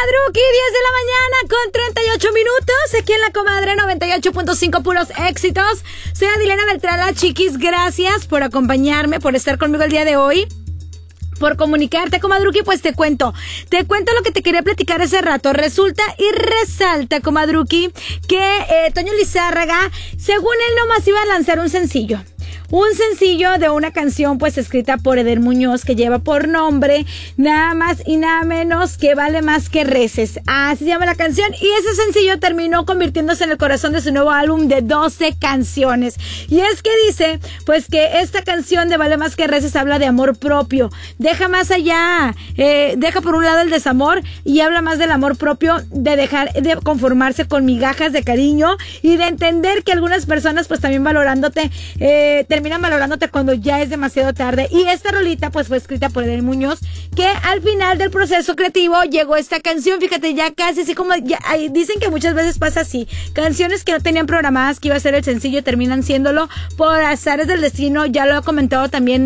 Comadruki, 10 de la mañana con 38 minutos, aquí en La Comadre 98.5, puros éxitos. Soy Adilena Beltrán, la Chiquis, gracias por acompañarme, por estar conmigo el día de hoy, por comunicarte, Comadruki. Pues te cuento lo que te quería platicar hace rato. Resulta y resalta, Comadruki, que Toño Lizárraga, según él, nomás iba a lanzar un sencillo de una canción pues escrita por Eder Muñoz, que lleva por nombre nada más y nada menos que Vale Más Que Reces. Así se llama la canción, y ese sencillo terminó convirtiéndose en el corazón de su nuevo álbum de 12 canciones. Y es que dice pues que esta canción de Vale Más Que Reces habla de amor propio, deja más allá, deja por un lado el desamor y habla más del amor propio, de dejar de conformarse con migajas de cariño y de entender que algunas personas pues también terminan valorándote cuando ya es demasiado tarde. Y esta rolita pues fue escrita por Eder Muñoz, que al final del proceso creativo llegó esta canción. Fíjate, ya casi así como dicen que muchas veces pasa así, canciones que no tenían programadas que iba a ser el sencillo terminan siéndolo por azares del destino. Ya lo ha comentado también